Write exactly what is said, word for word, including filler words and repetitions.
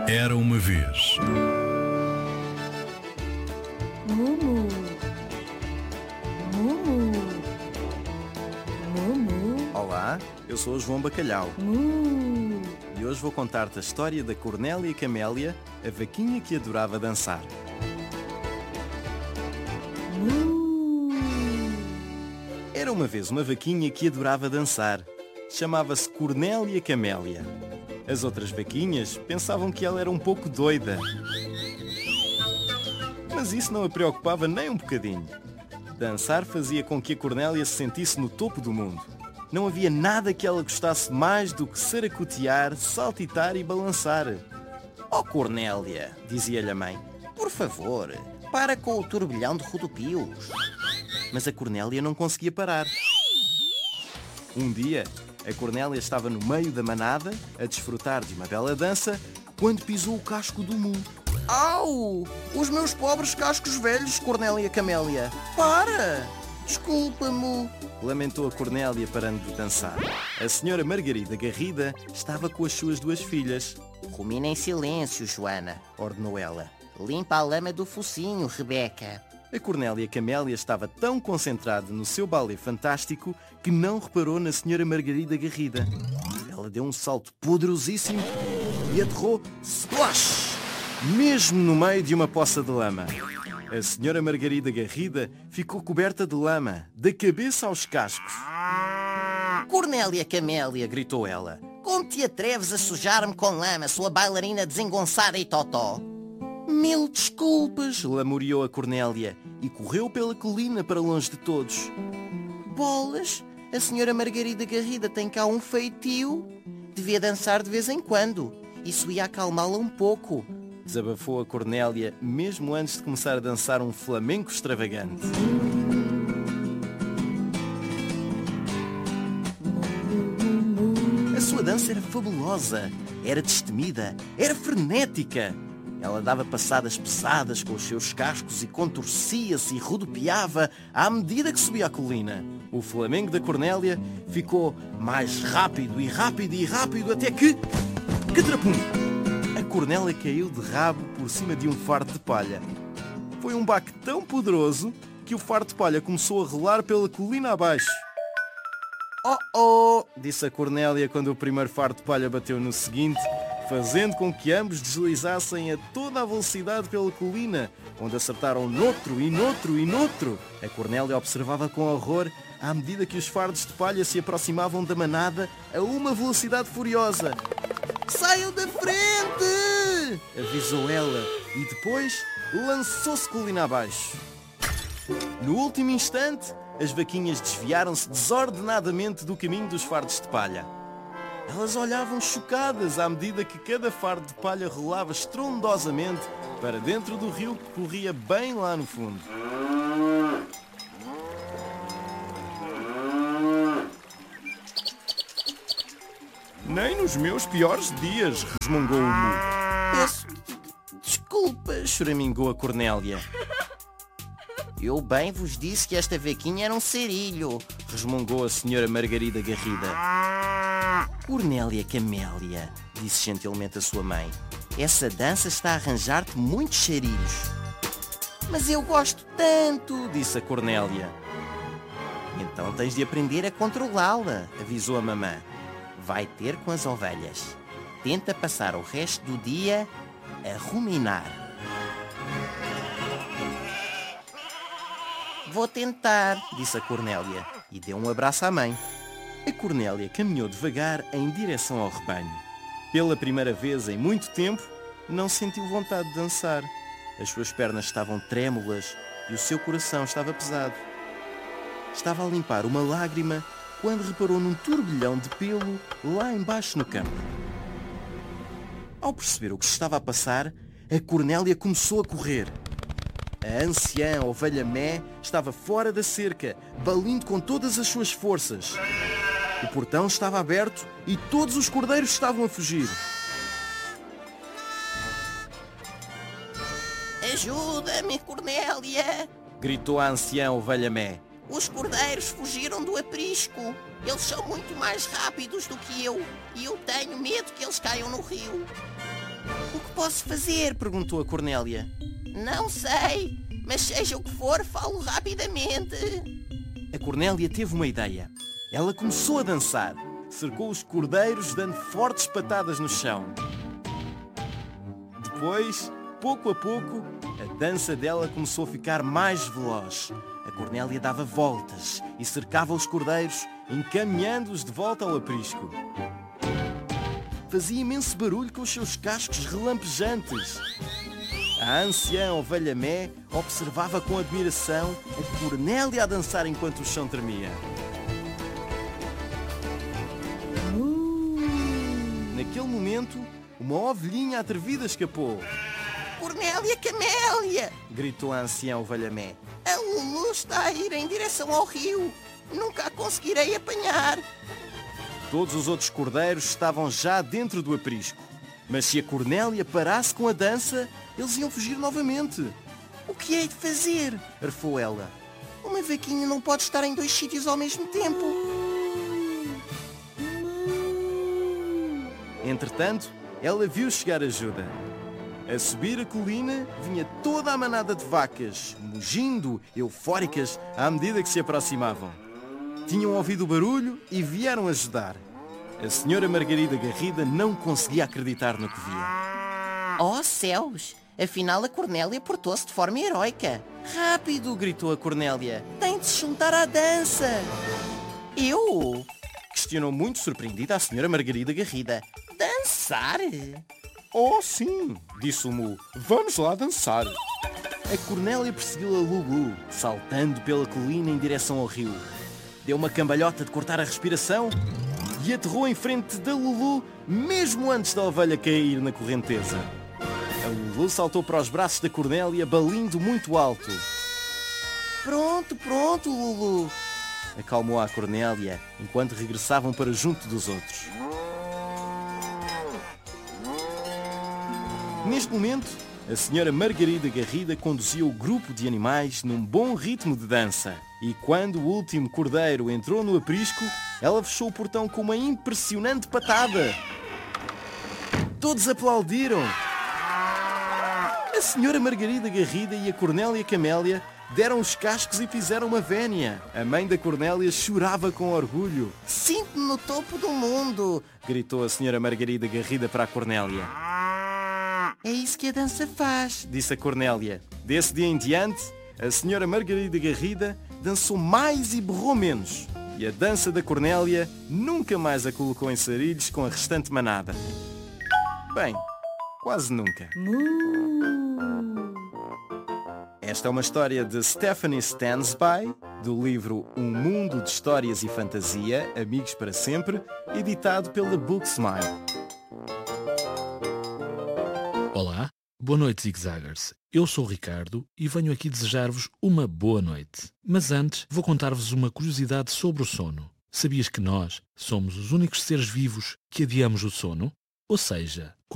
Era uma vez. Mumu. Mumu. Mumu. Olá, eu sou o João Bacalhau Mu. e hoje vou contar-te a história da Cornélia Camélia, a vaquinha que adorava dançar. Mu. Era uma vez uma vaquinha que adorava dançar. Chamava-se Cornélia Camélia. As outras vaquinhas pensavam que ela era um pouco doida. Mas isso não a preocupava nem um bocadinho. Dançar fazia com que a Cornélia se sentisse no topo do mundo. Não havia nada que ela gostasse mais do que saracotear, saltitar e balançar. Oh Cornélia, dizia-lhe a mãe, por favor, para com o turbilhão de rodopios. Mas a Cornélia não conseguia parar. Um dia, a Cornélia estava no meio da manada, a desfrutar de uma bela dança, quando pisou o casco do mu. Au! Os meus pobres cascos velhos, Cornélia Camélia. Para! Desculpa-me. Lamentou a Cornélia parando de dançar. A senhora Margarida Garrida estava com as suas duas filhas. Rumina em silêncio, Joana, ordenou ela. Limpa a lama do focinho, Rebeca. A Cornélia Camélia estava tão concentrada no seu balé fantástico que não reparou na senhora Margarida Garrida. Ela deu um salto poderosíssimo e aterrou splash, mesmo no meio de uma poça de lama. A senhora Margarida Garrida ficou coberta de lama, da cabeça aos cascos. Cornélia Camélia, gritou ela. Como te atreves a sujar-me com lama, sua bailarina desengonçada e totó? Mil desculpas, lamuriou a Cornélia e correu pela colina para longe de todos. Bolas, a senhora Margarida Garrida tem cá um feitio. Devia dançar de vez em quando. Isso ia acalmá-la um pouco. Desabafou a Cornélia, mesmo antes de começar a dançar um flamenco extravagante. A sua dança era fabulosa, era destemida, era frenética. Ela dava passadas pesadas com os seus cascos e contorcia-se e rodopiava à medida que subia a colina. O flamengo da Cornélia ficou mais rápido e rápido e rápido até que... Catrapum! A Cornélia caiu de rabo por cima de um fardo de palha. Foi um baque tão poderoso que o fardo de palha começou a rolar pela colina abaixo. Oh, oh! Disse a Cornélia quando o primeiro fardo de palha bateu no seguinte, fazendo com que ambos deslizassem a toda a velocidade pela colina, onde acertaram noutro e noutro e noutro. A Cornélia observava com horror à medida que os fardos de palha se aproximavam da manada a uma velocidade furiosa. Saiam da frente! Avisou ela e depois lançou-se colina abaixo. No último instante, as vaquinhas desviaram-se desordenadamente do caminho dos fardos de palha. Elas olhavam chocadas à medida que cada fardo de palha rolava estrondosamente para dentro do rio que corria bem lá no fundo. Nem nos meus piores dias, resmungou o mu. Peço desculpas, Choramingou a Cornélia. Eu bem vos disse que esta vaquinha era um cerilho, resmungou a senhora Margarida Garrida. Cornélia Camélia, disse gentilmente a sua mãe, essa dança está a arranjar-te muitos charilhos. Mas eu gosto tanto, disse a Cornélia. Então tens de aprender a controlá-la, avisou a mamã. Vai ter com as ovelhas. Tenta passar o resto do dia a ruminar. Vou tentar, disse a Cornélia e deu um abraço à mãe. A Cornélia caminhou devagar em direção ao rebanho. Pela primeira vez em muito tempo, não sentiu vontade de dançar. As suas pernas estavam trêmulas e o seu coração estava pesado. Estava a limpar uma lágrima quando reparou num turbilhão de pelo lá embaixo no campo. Ao perceber o que se estava a passar, a Cornélia começou a correr. A anciã ovelha Mé estava fora da cerca, balindo com todas as suas forças. O portão estava aberto e todos os cordeiros estavam a fugir. Ajuda-me, Cornélia! Gritou a anciã ovelha Mé. Os cordeiros fugiram do aprisco. Eles são muito mais rápidos do que eu. E eu tenho medo que eles caiam no rio. O que posso fazer? Perguntou a Cornélia. Não sei, mas seja o que for, falo rapidamente. A Cornélia teve uma ideia. Ela começou a dançar. Cercou os cordeiros dando fortes patadas no chão. Depois, pouco a pouco, a dança dela começou a ficar mais veloz. A Cornélia dava voltas e cercava os cordeiros, encaminhando-os de volta ao aprisco. Fazia imenso barulho com os seus cascos relampejantes. A anciã ovelha Mé observava com admiração a Cornélia a dançar enquanto o chão tremia. Naquele momento, uma ovelhinha atrevida escapou. Cornélia Camélia! Gritou a anciã ovelha Mé. A Lulu está a ir em direção ao rio. Nunca a conseguirei apanhar. Todos os outros cordeiros estavam já dentro do aprisco. Mas se a Cornélia parasse com a dança, eles iam fugir novamente. O que hei de fazer? Arfou ela. Uma vaquinha não pode estar em dois sítios ao mesmo tempo. Entretanto, ela viu chegar ajuda. A subir a colina vinha toda a manada de vacas, mugindo, eufóricas, à medida que se aproximavam. Tinham ouvido o barulho e vieram ajudar. A senhora Margarida Garrida não conseguia acreditar no que via. Oh céus! Afinal a Cornélia portou-se de forma heroica. Rápido! Gritou a Cornélia. Tem de se juntar à dança. Eu? Questionou muito surpreendida a senhora Margarida Garrida. Dançar? Oh sim, disse o Mu. Vamos lá dançar. A Cornélia perseguiu a Lulu, saltando pela colina em direção ao rio. Deu uma cambalhota de cortar a respiração e aterrou em frente da Lulu, mesmo antes da ovelha cair na correnteza. A Lulu saltou para os braços da Cornélia, balindo muito alto. Pronto, pronto, Lulu, acalmou a Cornélia, enquanto regressavam para junto dos outros. Neste momento, a senhora Margarida Garrida conduzia o grupo de animais num bom ritmo de dança. E quando o último cordeiro entrou no aprisco, ela fechou o portão com uma impressionante patada. Todos aplaudiram. A senhora Margarida Garrida e a Cornélia Camélia deram os cascos e fizeram uma vénia. A mãe da Cornélia chorava com orgulho. Sinto-me no topo do mundo, gritou a senhora Margarida Garrida para a Cornélia. É isso que a dança faz, disse a Cornélia. Desse dia em diante, a senhora Margarida Garrida dançou mais e berrou menos. E a dança da Cornélia nunca mais a colocou em sarilhos com a restante manada. Bem, quase nunca. Moo. Esta é uma história de Stephanie Stansby, do livro Um Mundo de Histórias e Fantasia, Amigos para Sempre, editado pela Booksmile. Olá, boa noite zigzaggers. Eu sou o Ricardo e venho aqui desejar-vos uma boa noite. Mas antes vou contar-vos uma curiosidade sobre o sono. Sabias que nós somos os únicos seres vivos que adiamos o sono? Ou seja,